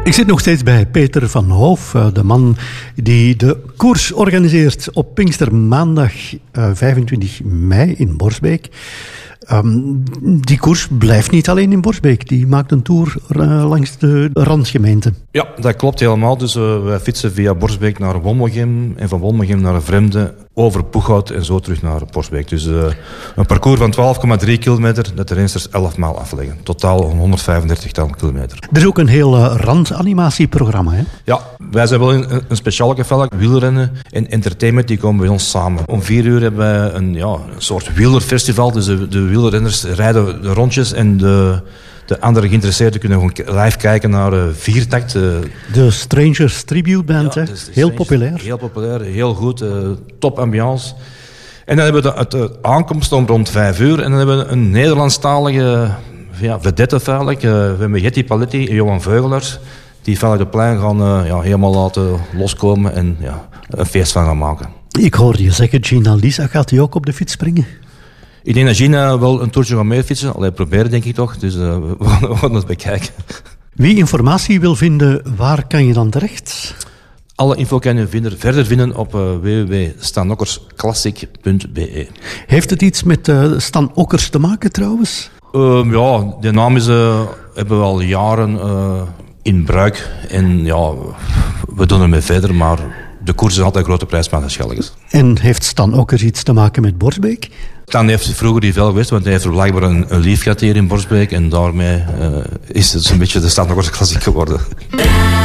Ik zit nog steeds bij Peter van Hoof, de man die de koers organiseert op Pinkstermaandag 25 mei in Borsbeek. Die koers blijft niet alleen in Borsbeek. Die maakt een tour langs de randgemeente. Ja, dat klopt helemaal. Dus wij fietsen via Borsbeek naar Wommelgem en van Wommelgem naar Vremde, over Boeghout en zo terug naar Borsbeek. Dus een parcours van 12,3 kilometer dat de rensters 11 maal afleggen. Totaal 135 kilometer. Er is ook een heel randanimatieprogramma, hè? Ja, wij zijn wel een speciale geval. Wielrennen en entertainment die komen bij ons samen. Om 4 uur hebben wij een soort wielerfestival. Dus de wielrenners rijden de rondjes en de andere geïnteresseerden kunnen gewoon live kijken naar Viertakt. De Strangers Tribute Band, hè? Heel populair. Heel populair, heel goed, top ambiance. En dan hebben we de aankomst om rond 5 uur. En dan hebben we een Nederlandstalige vedette feitelijk. We hebben Jetty Paletti en Johan Veugelers. Die van de plein gaan helemaal laten loskomen en een feest van gaan maken. Ik hoorde je zeggen, Gina Lisa, gaat die ook op de fiets springen? Ik denk dat Gina wel een toertje gaat meefietsen. Allee, proberen denk ik toch. Dus we gaan het bekijken. Wie informatie wil vinden, waar kan je dan terecht? Alle info kan je verder vinden op www.stanokkersclassic.be. Heeft het iets met Stan Okkers te maken trouwens? De naam hebben we al jaren in bruik. En we doen ermee verder, maar de koers is altijd een grote prijs van Schelges. En heeft Stan Okkers iets te maken met Borsbeek? Stan heeft vroeger die veel geweest, want hij heeft er blijkbaar een lief gehad hier in Borsbeek. En daarmee is het een beetje de Stan Okkers klassiek geworden.